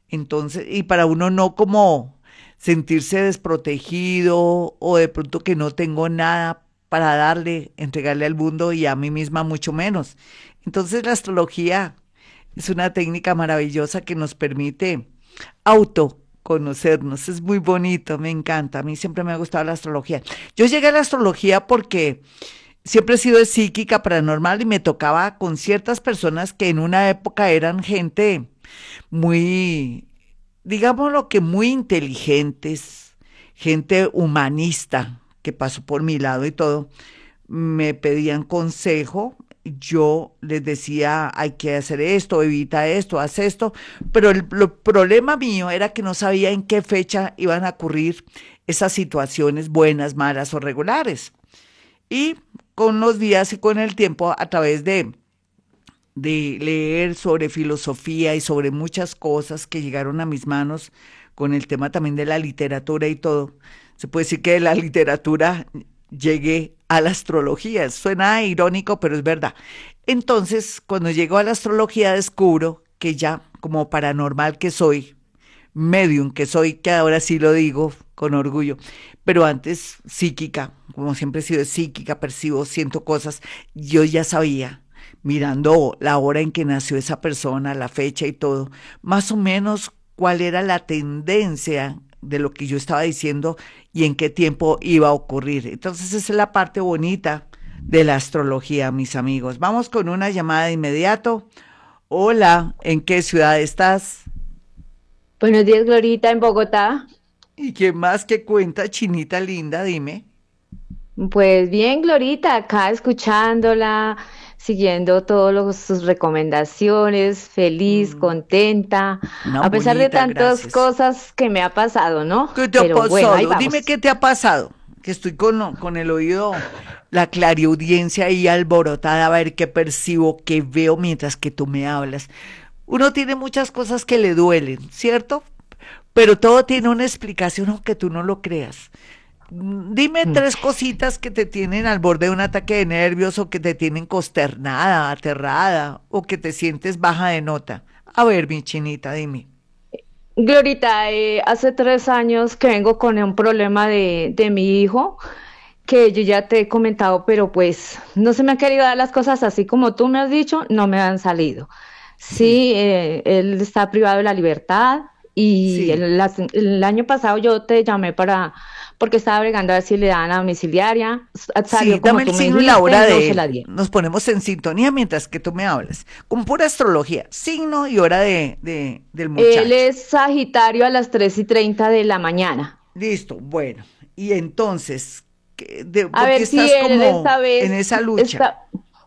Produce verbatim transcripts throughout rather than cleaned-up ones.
Entonces, y para uno no como sentirse desprotegido o de pronto que no tengo nada para darle, entregarle al mundo y a mí misma mucho menos. Entonces la astrología es una técnica maravillosa que nos permite autoconocernos. Es muy bonito, me encanta. A mí siempre me ha gustado la astrología. Yo llegué a la astrología porque siempre he sido psíquica, paranormal y me tocaba con ciertas personas que en una época eran gente muy, digámoslo que muy inteligentes, gente humanista que pasó por mi lado y todo, me pedían consejo, yo les decía, hay que hacer esto, evita esto, haz esto, pero el, lo- problema mío era que no sabía en qué fecha iban a ocurrir esas situaciones buenas, malas o regulares. Y con los días y con el tiempo, a través de de leer sobre filosofía y sobre muchas cosas que llegaron a mis manos con el tema también de la literatura y todo. Se puede decir que de la literatura llegué a la astrología. Suena irónico, pero es verdad. Entonces, cuando llego a la astrología, descubro que ya, como paranormal que soy, medium que soy, que ahora sí lo digo con orgullo, pero antes psíquica, como siempre he sido psíquica, percibo, siento cosas, yo ya sabía, mirando la hora en que nació esa persona, la fecha y todo, más o menos cuál era la tendencia de lo que yo estaba diciendo y en qué tiempo iba a ocurrir. Entonces esa es la parte bonita de la astrología, mis amigos. Vamos con una llamada de inmediato. Hola, ¿en qué ciudad estás? Buenos días, Glorita, en Bogotá. ¿Y qué más que cuenta, chinita linda? Dime. Pues bien, Glorita, acá escuchándola, siguiendo todas sus recomendaciones, feliz, Mm, contenta, no, a pesar de bonita, tantas gracias. cosas que me ha pasado, ¿no? ¿Qué te ha Pero bueno, ahí pasado? Dime vamos. qué te ha pasado. Que estoy con, con el oído, la clariaudiencia ahí alborotada, a ver qué percibo, qué veo mientras que tú me hablas. Uno tiene muchas cosas que le duelen, ¿cierto? Pero todo tiene una explicación, aunque tú no lo creas. Mm, Dime Mm. tres cositas que te tienen al borde de un ataque de nervios o que te tienen consternada, aterrada o que te sientes baja de nota. A ver, mi chinita, dime. Glorita, eh, hace tres años que vengo con un problema de, de mi hijo, que yo ya te he comentado, pero pues no se me han querido dar las cosas así como tú me has dicho, no me han salido. Sí, Sí, eh, él está privado de la libertad y sí. el, las- el año pasado yo te llamé para, porque estaba bregando a ver si le daban la domiciliaria, S- Sí, salió como dame el tú me signo y la dijiste, hora no de se la él. dieron. Nos ponemos en sintonía mientras que tú me hablas. Con pura astrología. Signo y hora de, de- del Él muchacho. es Sagitario a las tres y treinta de la mañana. Listo, bueno. Y entonces, ¿qué- de- A ¿por qué ver si estás él esta como en vez esa lucha? está.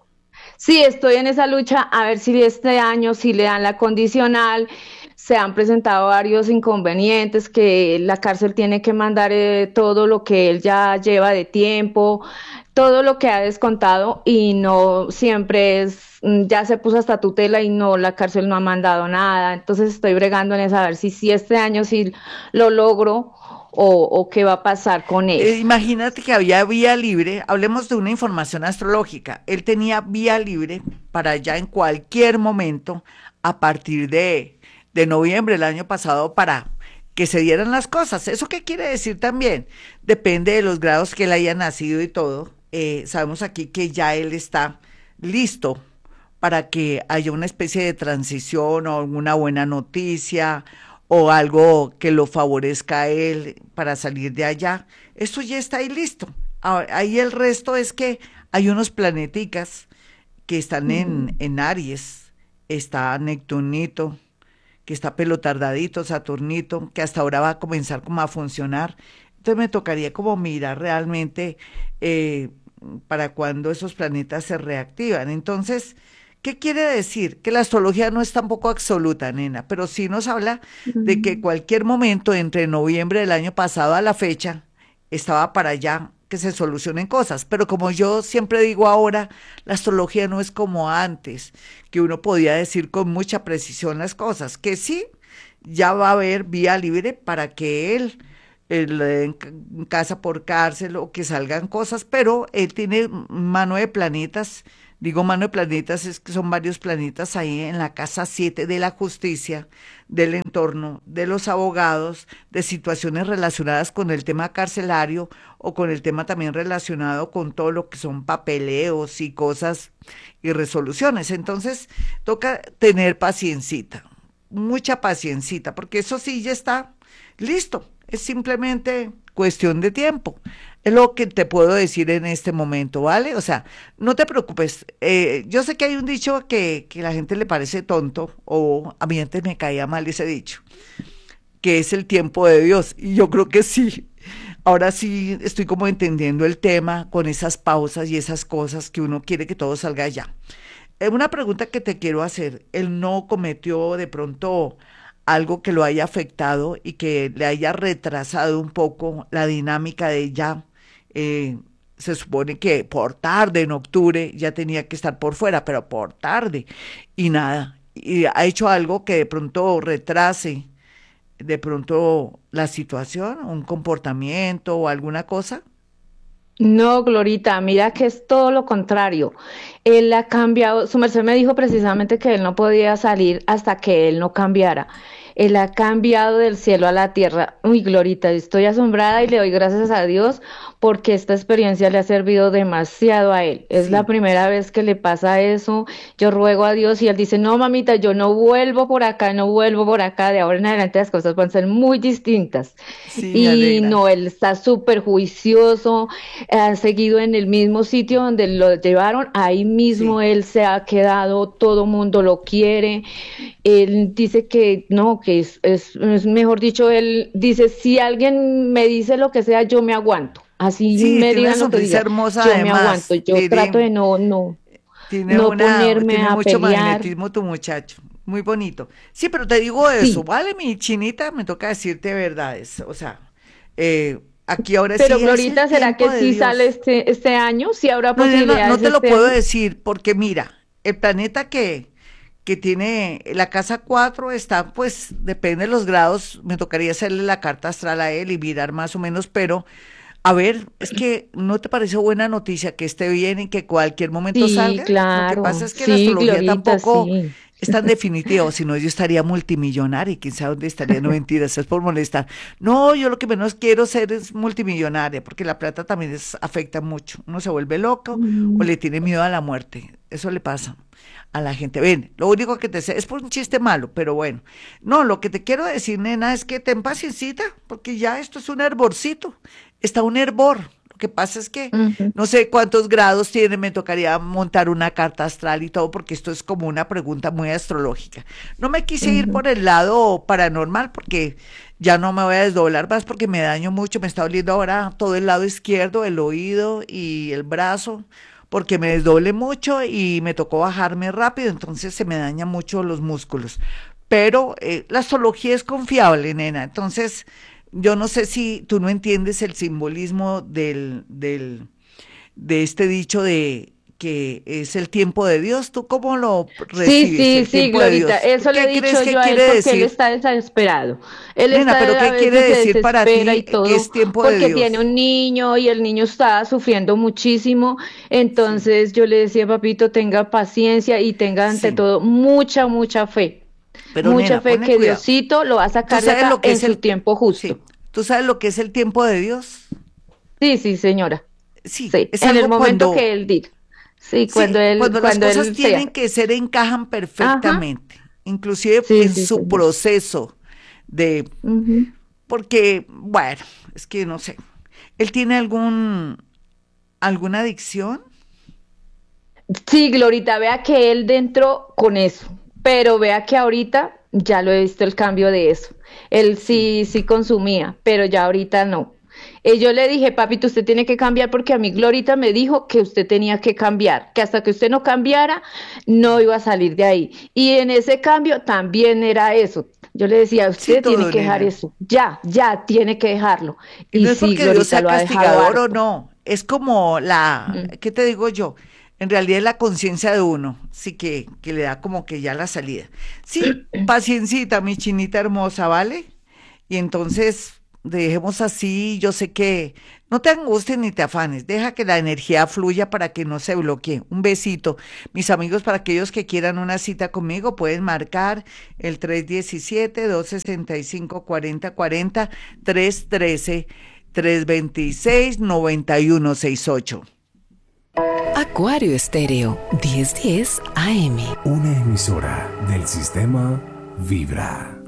Sí, estoy en esa lucha a ver si este año sí le dan la condicional. Se han presentado varios inconvenientes que la cárcel tiene que mandar eh, todo lo que él ya lleva de tiempo, todo lo que ha descontado y no siempre es, mm, ya se puso hasta tutela y no, la cárcel no ha mandado nada. Entonces estoy bregando en eso a ver si, si este año sí lo logro o, o qué va a pasar con él. Eh, imagínate que había vía libre, hablemos de una información astrológica. Él tenía vía libre para ya en cualquier momento, a partir de, de noviembre del año pasado, para que se dieran las cosas. ¿Eso qué quiere decir también? Depende de los grados que él haya nacido y todo. Eh, sabemos aquí que ya él está listo para que haya una especie de transición o alguna buena noticia o algo que lo favorezca a él para salir de allá. Eso ya está ahí listo. Ah, ahí el resto es que hay unos planeticas que están en, Mm. en Aries. Está Neptunito, que está pelotardadito, Saturnito, que hasta ahora va a comenzar como a funcionar. Entonces me tocaría como mirar realmente eh, para cuando esos planetas se reactivan. Entonces, ¿qué quiere decir? Que la astrología no es tampoco absoluta, nena, pero sí nos habla de que Mm. cualquier momento entre noviembre del año pasado a la fecha estaba para allá que se solucionen cosas. Pero como yo siempre digo ahora, la astrología no es como antes, que uno podía decir con mucha precisión las cosas, que sí, ya va a haber vía libre para que él él, en casa por cárcel o que salgan cosas, pero él tiene mano de planetas Digo mano de planetas, es que son varios planetas ahí en la casa siete de la justicia, del entorno, de los abogados, de situaciones relacionadas con el tema carcelario o con el tema también relacionado con todo lo que son papeleos y cosas y resoluciones. Entonces, toca tener paciencita, mucha paciencita, porque eso sí ya está listo, es simplemente cuestión de tiempo. Es lo que te puedo decir en este momento, ¿vale? O sea, no te preocupes. Eh, yo sé que hay un dicho que, que a la gente le parece tonto, o a mí antes me caía mal ese dicho, que es el tiempo de Dios. Y yo creo que sí. Ahora sí estoy como entendiendo el tema con esas pausas y esas cosas que uno quiere que todo salga ya. Eh, Una pregunta que te quiero hacer, ¿él no cometió de pronto algo que lo haya afectado y que le haya retrasado un poco la dinámica de ya? eh, Se supone que por tarde, en octubre, ya tenía que estar por fuera, pero por tarde y nada. Y ha hecho algo que de pronto retrase de pronto la situación, un comportamiento o alguna cosa. No, Glorita, mira que es todo lo contrario. Él ha cambiado, su merced me dijo precisamente que él no podía salir hasta que él no cambiara. Él ha cambiado del cielo a la tierra. Uy, Glorita, estoy asombrada y le doy gracias a Dios porque esta experiencia le ha servido demasiado a él. Es la Sí, primera vez que le pasa eso. Yo ruego a Dios y él dice, no, mamita, yo no vuelvo por acá, no vuelvo por acá. De ahora en adelante las cosas van a ser muy distintas. sí, me Y alegra. no, él está súper juicioso, ha seguido en el mismo sitio donde lo llevaron, ahí mismo Sí. él se ha quedado, todo mundo lo quiere. Él dice que no, que es, es, es mejor dicho, él dice, si alguien me dice lo que sea, yo me aguanto. Así Sí, me tiene una digan lo que sonrisa diga, hermosa yo me aguanto. además. Yo trato Tiene, de no, no, tiene no una, ponerme tiene a mucho pelear. magnetismo tu muchacho. Muy bonito. Sí, pero te digo eso, Sí, ¿vale, mi chinita? Me toca decirte verdades. O sea, eh, aquí ahora pero sí es el Glorita, ¿será tiempo que de sí sale Dios. este, este año? ¿Sí habrá No, no, no, no posibilidades te lo este puedo año? decir porque mira, el planeta que, que tiene la casa cuatro está, pues, depende de los grados, me tocaría hacerle la carta astral a él y mirar más o menos, pero a ver, es que ¿no te parece buena noticia que esté bien y que cualquier momento Sí, salga? Lo que pasa claro, es que la sí, astrología Glorita, tampoco sí. es tan definitiva, o si no yo estaría multimillonaria y quién sabe dónde estaría, no mentiras, es por molestar. No, yo lo que menos quiero ser es multimillonaria, porque la plata también es, afecta mucho. Uno se vuelve loco o Mm. le tiene miedo a la muerte. Eso le pasa a la gente. Ven, lo único que te sé es por un chiste malo, pero bueno. No, lo que te quiero decir, nena, es que ten paciencita, porque ya esto es un hervorcito. Está un hervor. Lo que pasa es que Ujú, no sé cuántos grados tiene, me tocaría montar una carta astral y todo, porque esto es como una pregunta muy astrológica. No me quise ir ujú. por el lado paranormal, porque ya no me voy a desdoblar más, porque me daño mucho, me está doliendo ahora todo el lado izquierdo, el oído y el brazo, porque me desdoble mucho y me tocó bajarme rápido, entonces se me dañan mucho los músculos. Pero eh, la astrología es confiable, nena, entonces yo no sé si tú no entiendes el simbolismo del, del, de este dicho de que es el tiempo de Dios. ¿Tú cómo lo Sí, recibes, sí, el sí, tiempo de Glorita, Dios? ¿Tú eso le he qué crees dicho que yo a quiere él porque él decir? está desesperado. Él Nena, está pero a ¿qué quiere veces se decir para desespera y ti que todo es tiempo de porque tiene Dios? un niño y el niño está sufriendo muchísimo. Sí, Entonces yo le decía, papito, tenga paciencia y tenga ante sí, todo mucha, mucha fe. pero Mucha nena, fe ponle que cuidado. Diosito lo va a ¿Tú sacar de sabes acá lo que en es su el, tiempo justo. sí, tú sabes lo que es el tiempo de Dios? Sí, sí, señora. Sí, Sí, es en el algo momento cuando, que él diga. Sí, cuando sí, él, cuando las cuando cosas él tienen sea. que ser, encajan Ajá. perfectamente, inclusive Sí, en sí, su señora. proceso de, Ujú. porque, bueno, es que no sé, ¿él tiene algún, alguna adicción? Sí, Glorita, vea que él dentro con eso, pero vea que ahorita ya lo he visto el cambio de eso. Él Sí, sí, sí consumía, pero ya ahorita no. Eh, yo le dije, papito, usted tiene que cambiar porque a mí Glorita me dijo que usted tenía que cambiar, que hasta que usted no cambiara, no iba a salir de ahí. Y en ese cambio también era eso. Yo le decía, sí, usted tiene todo, que dejar nena. eso, ya, ya tiene que dejarlo. Y Y no es sí, porque Dios Glorita sea lo ha dejado castigador o harto. no, es como la, Mm. ¿qué te digo yo? En realidad es la conciencia de uno, sí que, que le da como que ya la salida. Sí, paciencita, mi chinita hermosa, ¿vale? Y entonces dejemos así, yo sé que No te angusties ni te afanes, deja que la energía fluya para que no se bloquee. Un besito. Mis amigos, para aquellos que quieran una cita conmigo, pueden marcar el tres diecisiete, dos sesenta y cinco, cuarenta cuarenta, tres trece, tres veintiséis, noventa y uno sesenta y ocho. Acuario Estéreo, diez diez A M. Una emisora del sistema Vibra.